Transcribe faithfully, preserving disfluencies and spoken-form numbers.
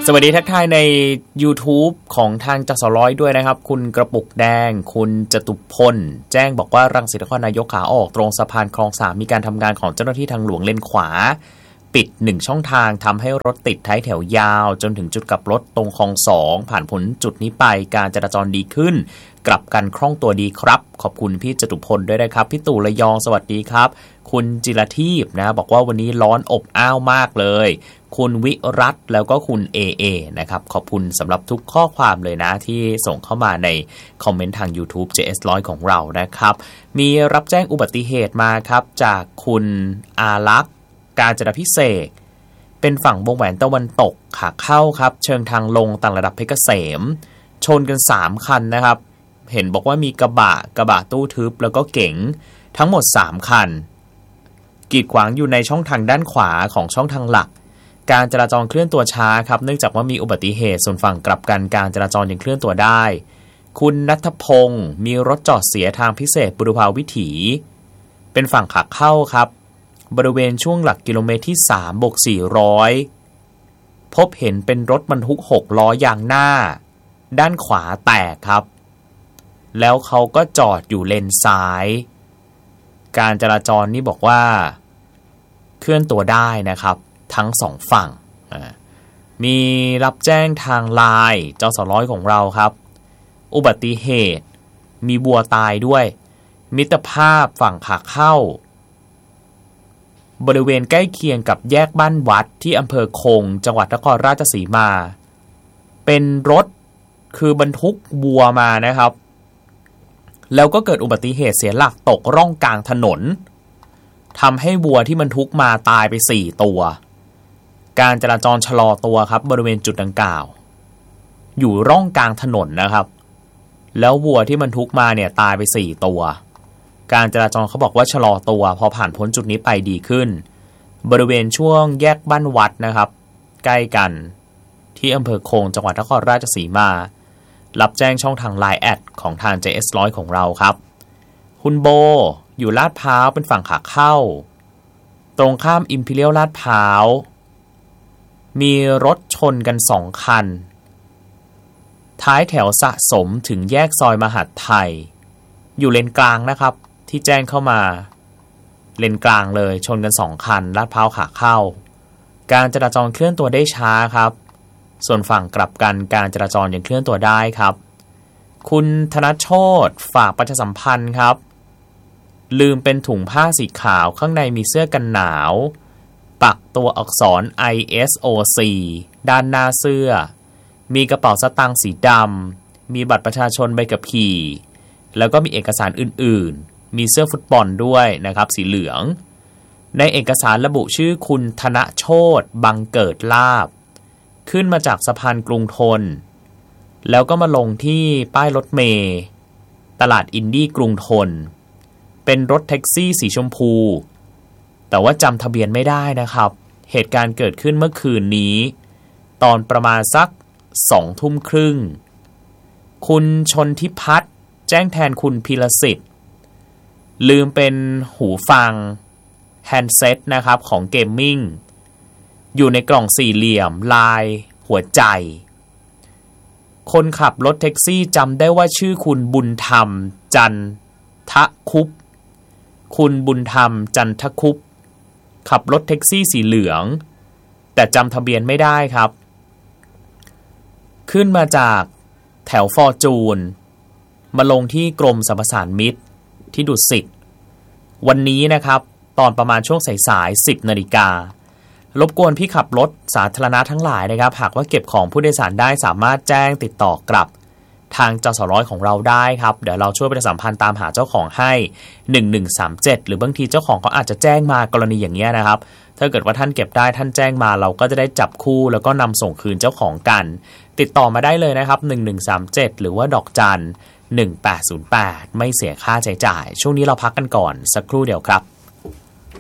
สวัสดีทักทายใน YouTube ของทางจสร้อยด้วยนะครับคุณกระปุกแดงคุณจตุพลแจ้งบอกว่ารังสิตนครนายกขาออกตรงสะพานคลองสามมีการทำงานของเจ้าหน้าที่ทางหลวงเลนขวาปิดหนึ่งช่องทางทำให้รถติดท้ายแถวยาวจนถึงจุดกลับรถตรงคลองสองผ่านพ้นจุดนี้ไปการจราจรดีขึ้นกลับกันคล่องตัวดีครับขอบคุณพี่จตุพลด้วยนะครับพี่ตู่ระยองสวัสดีครับคุณจิรทีพนะบอกว่าวันนี้ร้อนอบอ้าวมากเลยคุณวิรัตแล้วก็คุณ เอ เอ นะครับขอบคุณสำหรับทุกข้อความเลยนะที่ส่งเข้ามาในคอมเมนต์ทาง YouTube เจ เอส หนึ่งร้อยของเรานะครับมีรับแจ้งอุบัติเหตุมาครับจากคุณอารักษ์กาญจนาภิเษกเป็นฝั่งวงแหวนตะวันตกขาเข้าครับเชิงทางลงต่างระดับเพชรเกษมชนกันสามคันนะครับเห็นบอกว่ามีกระบะกระบะตู้ทึบแล้วก็เก๋งทั้งหมดสามคันกีดขวางอยู่ในช่องทางด้านขวาของช่องทางหลักการจราจรเคลื่อนตัวช้าครับเนื่องจากว่ามีอุบัติเหตุส่วนฝั่งกลับกันการจราจรยังเคลื่อนตัวได้คุณณัฐพงศ์มีรถจอดเสียทางพิเศษบุรพาวิถีเป็นฝั่งขาเข้าครับบริเวณช่วงหลักกิโลเมตรที่สาม บวก สี่ร้อยพบเห็นเป็นรถบรรทุกหกล้อยางหน้าด้านขวาแตกครับแล้วเขาก็จอดอยู่เลนซ้ายการจราจรนี่บอกว่าเคลื่อนตัวได้นะครับทั้งสองฝั่งมีรับแจ้งทางไลน์จสร้อยของเราครับอุบัติเหตุมีวัวตายด้วยมิตรภาพฝั่งขาเข้าบริเวณใกล้เคียงกับแยกบ้านวัดที่อำเภอคงจังหวัดนครราชสีมาเป็นรถคือบรรทุกวัวมานะครับแล้วก็เกิดอุบัติเหตุเสียหลักตกร่องกลางถนนทำให้วัวที่บรรทุกมาตายไปสี่ตัวการจราจรชะลอตัวครับบริเวณจุดดังกล่าวอยู่ร่องกลางถนนนะครับแล้ววัวที่บรรทุกมาเนี่ยตายไปสี่ตัวการจราจรเขาบอกว่าชะลอตัวพอผ่านพ้นจุดนี้ไปดีขึ้นบริเวณช่วงแยกบ้านวัดนะครับใกล้กันที่อำเภอคงจังหวัดนครราชสีมารับแจ้งช่องทาง ไลน์ แอดของทาง เจ เอส หนึ่งร้อยของเราครับคุณโบอยู่ลาดพร้าวเป็นฝั่งขาเข้าตรงข้ามอิมพีเรียลลาดพร้าวมีรถชนกันสองคันท้ายแถวสะสมถึงแยกซอยมหาดไทยอยู่เลนกลางนะครับที่แจ้งเข้ามาเลนกลางเลยชนกันสองคันลาดพร้าวขาเข้าการจราจรเคลื่อนตัวได้ช้าครับส่วนฝั่งกลับกันการจราจรยังเคลื่อนตัวได้ครับคุณธนโชติฝากประชาสัมพันธ์ครับลืมเป็นถุงผ้าสีขาวข้างในมีเสื้อกันหนาวปักตัวอักษร ไอ เอส โอ ซี ด้านหน้าเสื้อมีกระเป๋าสตางค์สีดำมีบัตรประชาชนใบขับขี่แล้วก็มีเอกสารอื่นๆมีเสื้อฟุตบอลด้วยนะครับสีเหลืองในเอกสารระบุชื่อคุณธนโชติบังเกิดลาภขึ้นมาจากสะพานกรุงธนแล้วก็มาลงที่ป้ายรถเมล์ตลาดอินดี้กรุงธนเป็นรถแท็กซี่สีชมพูแต่ว่าจำทะเบียนไม่ได้นะครับเหตุการณ์เกิดขึ้นเมื่อคืนนี้ตอนประมาณสักสองทุ่มครึ่งคุณชนทิพัฒน์แจ้งแทนคุณพีรสิทธิ์ลืมเป็นหูฟังแฮนด์เซ็ตนะครับของเกมมิ่งอยู่ในกล่องสี่เหลี่ยมลายหัวใจคนขับรถแท็กซี่จำได้ว่าชื่อคุณบุญธรรมจันทคุปคุณบุญธรรมจันทคุปขับรถแท็กซี่สีเหลืองแต่จำทะเบียนไม่ได้ครับขึ้นมาจากแถวฟอร์จูนมาลงที่กรมสรรพสานมิตรที่ดุสิตวันนี้นะครับตอนประมาณช่วงสายๆสิบนาฬิการบกวนพี่ขับรถสาธารณะทั้งหลายนะครับหากว่าเก็บของผู้โดยสารได้สามารถแจ้งติดต่อกลับทางจสร้อยของเราได้ครับเดี๋ยวเราช่วยประชาสัมพันธ์ตามหาเจ้าของให้หนึ่งหนึ่งสามเจ็ดหรือบางทีเจ้าของเขาอาจจะแจ้งมากรณีอย่างเงี้ยนะครับถ้าเกิดว่าท่านเก็บได้ท่านแจ้งมาเราก็จะได้จับคู่แล้วก็นำส่งคืนเจ้าของกันติดต่อมาได้เลยนะครับหนึ่งหนึ่งสามเจ็ดหรือว่าดอกจันหนึ่งแปดศูนย์แปดไม่เสียค่าใช้จ่ายช่วงนี้เราพักกันก่อนสักครู่เดียวครับ